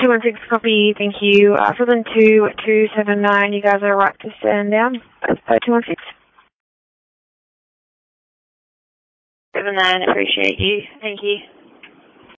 216 copy, thank you. Southern 2279, you guys are right to stand down. That's 216. 79, appreciate you. Thank you.